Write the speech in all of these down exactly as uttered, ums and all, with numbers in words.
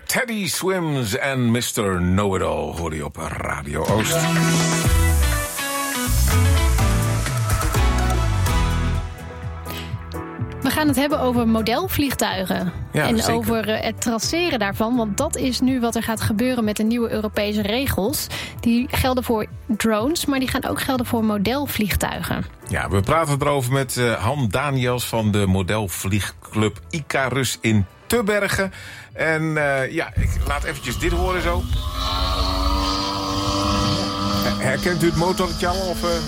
Teddy Swims en mister Know-It-All hoor je op Radio Oost. We gaan het hebben over modelvliegtuigen. Ja, en zeker. over uh, het traceren daarvan. Want dat is nu wat er gaat gebeuren met de nieuwe Europese regels. Die gelden voor drones, maar die gaan ook gelden voor modelvliegtuigen. Ja, we praten erover met uh, Han Daniels van de modelvliegclub Icarus in Tubbergen. En uh, ja, ik laat eventjes dit horen zo. Herkent u het motortje al? Of, uh...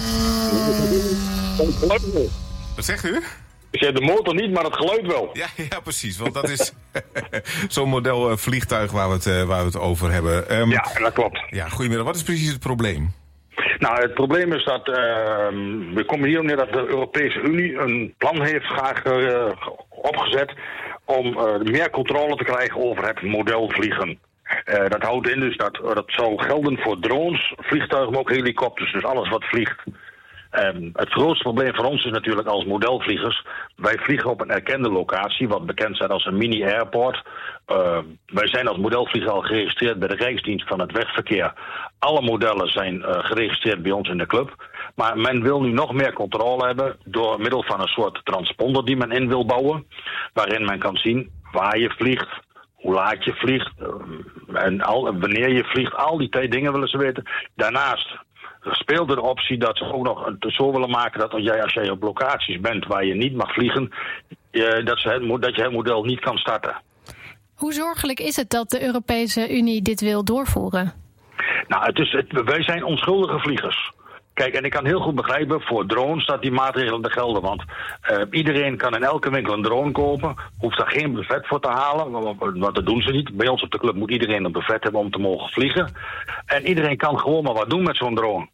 Wat zegt u? Ik zeg de motor niet, maar het geluid wel. Ja, ja precies. Want dat is zo'n model uh, vliegtuig waar we, het, uh, waar we het over hebben. Um, Ja, dat klopt. Ja, goedemiddag. Wat is precies het probleem? Nou, het probleem is dat uh, we komen hier neer dat de Europese Unie een plan heeft graag uh, opgezet om uh, meer controle te krijgen over het modelvliegen. Uh, dat houdt in dus dat uh, dat zal gelden voor drones, vliegtuigen, maar ook helikopters, dus alles wat vliegt. Um, het grootste probleem voor ons is natuurlijk als modelvliegers. Wij vliegen op een erkende locatie, wat bekend staat als een mini-airport. Uh, wij zijn als modelvlieger al geregistreerd bij de Rijksdienst van het Wegverkeer. Alle modellen zijn uh, geregistreerd bij ons in de club. Maar men wil nu nog meer controle hebben door middel van een soort transponder die men in wil bouwen. Waarin men kan zien waar je vliegt, hoe laat je vliegt uh, en al, wanneer je vliegt. Al die twee dingen willen ze weten. Daarnaast speelt er de optie dat ze ook nog het zo willen maken dat als jij, als jij op locaties bent waar je niet mag vliegen, uh, dat, ze het, dat je het model niet kan starten. Hoe zorgelijk is het dat de Europese Unie dit wil doorvoeren? Nou, het is, het, wij zijn onschuldige vliegers. Kijk, en ik kan heel goed begrijpen, voor drones dat die maatregelen er gelden. Want uh, iedereen kan in elke winkel een drone kopen. Hoeft daar geen brevet voor te halen, want dat doen ze niet. Bij ons op de club moet iedereen een brevet hebben om te mogen vliegen. En iedereen kan gewoon maar wat doen met zo'n drone.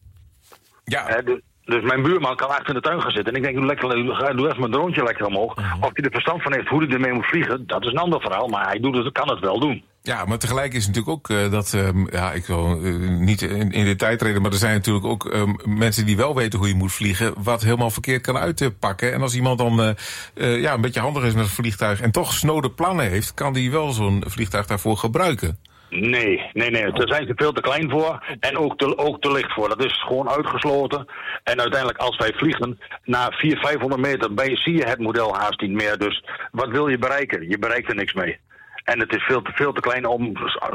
Ja. Uh, de, dus mijn buurman kan achter in de tuin gaan zitten. En ik denk, doe, lekker, doe even mijn droontje lekker omhoog. Uh-huh. Of hij er verstand van heeft hoe hij ermee moet vliegen, dat is een ander verhaal. Maar hij doet het, kan het wel doen. Ja, maar tegelijk is het natuurlijk ook uh, dat, um, ja, ik wil uh, niet in, in detail treden, maar er zijn natuurlijk ook um, mensen die wel weten hoe je moet vliegen, wat helemaal verkeerd kan uitpakken. En als iemand dan uh, uh, ja, een beetje handig is met een vliegtuig en toch snode plannen heeft, kan die wel zo'n vliegtuig daarvoor gebruiken. Nee, nee, nee. Daar zijn ze veel te klein voor en ook te, ook te licht voor. Dat is gewoon uitgesloten. En uiteindelijk als wij vliegen, na vierhonderd, vijfhonderd meter bij, zie je het model haast niet meer. Dus wat wil je bereiken? Je bereikt er niks mee. En het is veel te, veel te klein om,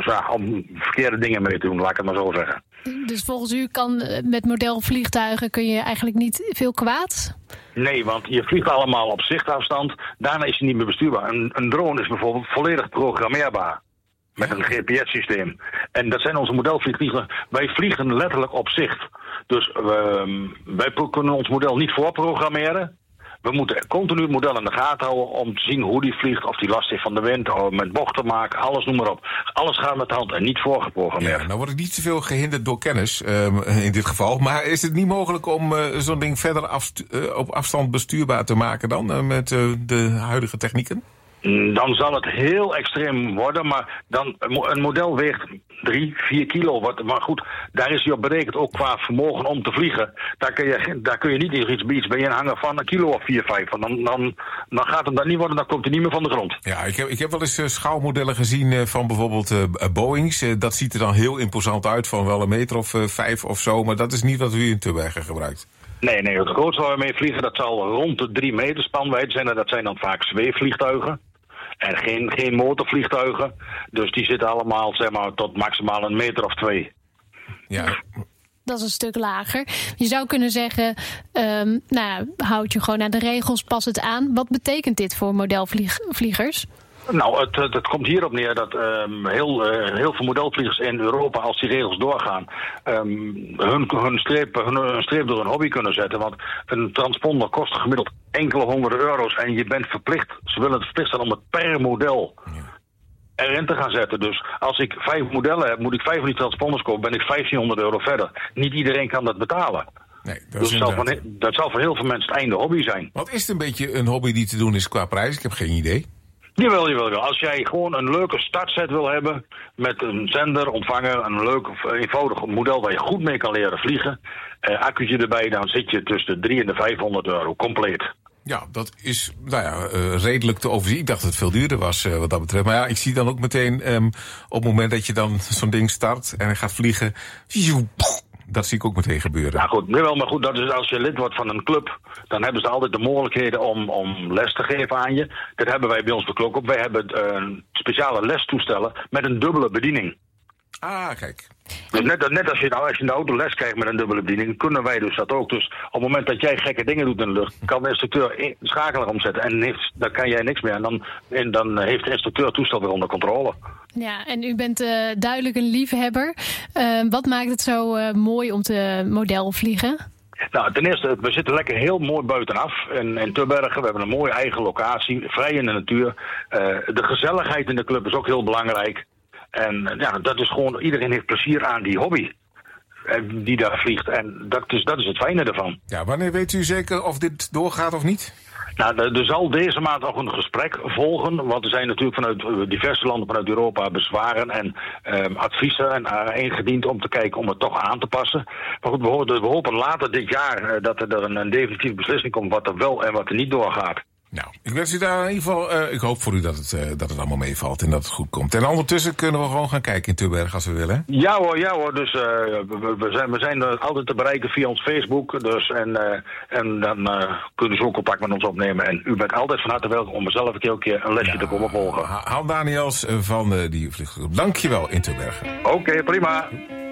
om verkeerde dingen mee te doen, laat ik het maar zo zeggen. Dus volgens u kan met modelvliegtuigen kun je eigenlijk niet veel kwaad? Nee, want je vliegt allemaal op zichtafstand. Daarna is hij niet meer bestuurbaar. Een, een drone is bijvoorbeeld volledig programmeerbaar. Met een G P S-systeem. En dat zijn onze modelvliegtuigen. Wij vliegen letterlijk op zicht. Dus uh, wij kunnen ons model niet voorprogrammeren. We moeten continu het model in de gaten houden om te zien hoe die vliegt, of die last heeft van de wind, met bochten maken, alles noem maar op. Alles gaat met de hand en niet voorgeprogrammeerd. Ja, nou word ik niet te veel gehinderd door kennis um, in dit geval. Maar is het niet mogelijk om uh, zo'n ding verder afstu- uh, op afstand bestuurbaar te maken dan uh, met uh, de huidige technieken? Dan zal het heel extreem worden, maar dan, een model weegt drie, vier kilo. Wat, maar goed, daar is hij op berekend, ook qua vermogen om te vliegen. Daar kun je, daar kun je niet iets beats bij inhangen van een kilo of vier, vijf. Dan, dan, dan gaat het dat niet worden, dan komt hij niet meer van de grond. Ja, ik heb, ik heb wel eens uh, schaalmodellen gezien uh, van bijvoorbeeld uh, Boeings. Uh, dat ziet er dan heel imposant uit, van wel een meter of uh, vijf of zo. Maar dat is niet wat u in Tubbergen gebruikt. Nee, nee, het grootste waar we mee vliegen, dat zal rond de drie meter spanwijdte zijn. En dat zijn dan vaak zweefvliegtuigen. En geen, geen motorvliegtuigen. Dus die zitten allemaal, zeg maar, tot maximaal een meter of twee. Ja. Dat is een stuk lager. Je zou kunnen zeggen, um, nou, houd je gewoon aan de regels, pas het aan. Wat betekent dit voor modelvliegers? Nou, het, het, het komt hierop neer dat um, heel, uh, heel veel modelvliegers in Europa, als die regels doorgaan, um, hun, hun, streep, hun, hun streep door een hobby kunnen zetten. Want een transponder kost gemiddeld enkele honderden euro's en je bent verplicht, ze willen het verplicht zijn om het per model erin te gaan zetten. Dus als ik vijf modellen heb, moet ik vijf van die transponders kopen, ben ik vijftienhonderd euro verder. Niet iedereen kan dat betalen. Nee, dat, dus is zal van, dat zal voor heel veel mensen het einde hobby zijn. Wat is het een beetje een hobby die te doen is qua prijs? Ik heb geen idee. Jawel, jawel, jawel. Als jij gewoon een leuke startset wil hebben met een zender, ontvanger, een leuk eenvoudig model waar je goed mee kan leren vliegen, eh, accu'tje erbij, dan zit je tussen de drie en de vijfhonderd euro compleet. Ja, dat is nou ja, uh, redelijk te overzien. Ik dacht dat het veel duurder was uh, wat dat betreft. Maar ja, ik zie dan ook meteen um, op het moment dat je dan zo'n ding start en hij gaat vliegen. Dat zie ik ook meteen gebeuren. Ja goed, nu wel, maar goed, dat is als je lid wordt van een club, dan hebben ze altijd de mogelijkheden om, om les te geven aan je. Dat hebben wij bij ons de klok op. Wij hebben uh, speciale lestoestellen met een dubbele bediening. Ah, kijk. Dus net, net als je, als je in de auto les krijgt met een dubbele bediening, kunnen wij dus dat ook. Dus op het moment dat jij gekke dingen doet in de lucht, kan de instructeur schakelaar omzetten. En heeft, dan kan jij niks meer. En dan, en dan heeft de instructeur het toestel weer onder controle. Ja, en u bent uh, duidelijk een liefhebber. Uh, wat maakt het zo uh, mooi om te modelvliegen? Nou, ten eerste, we zitten lekker heel mooi buitenaf in, in Tubbergen. We hebben een mooie eigen locatie, vrij in de natuur. Uh, de gezelligheid in de club is ook heel belangrijk. En ja, dat is gewoon, iedereen heeft plezier aan die hobby die daar vliegt. En dat is, dat is het fijne ervan. Ja, wanneer weet u zeker of dit doorgaat of niet? Nou, er zal deze maand nog een gesprek volgen. Want er zijn natuurlijk vanuit diverse landen vanuit Europa bezwaren en um, adviezen en, uh, ingediend om te kijken om het toch aan te passen. Maar goed, we hopen, we hopen later dit jaar uh, dat er een, een definitieve beslissing komt wat er wel en wat er niet doorgaat. Nou, ik wens u daar in ieder geval, uh, ik hoop voor u dat het, uh, dat het allemaal meevalt en dat het goed komt. En ondertussen kunnen we gewoon gaan kijken in Tubbergen als we willen. Ja hoor, ja hoor. Dus uh, we, we, zijn, we zijn altijd te bereiken via ons Facebook. Dus, en, uh, en dan uh, kunnen ze ook contact met ons opnemen. En u bent altijd van harte welkom om mezelf een keer, een, keer een lesje ja, te komen volgen. Han Daniels van uh, die vlieggroep. Dank je wel in Tubbergen. Oké, okay, prima.